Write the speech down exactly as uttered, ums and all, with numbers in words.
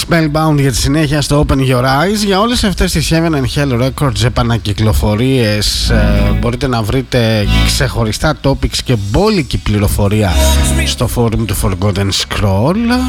Spellbound για τη συνέχεια στο Open Your Eyes. Για όλες αυτές τις Heaven and Hell Records επανακυκλοφορίες ε, μπορείτε να βρείτε ξεχωριστά topics και μπόλικη πληροφορία στο forum του Forgotten Scroll.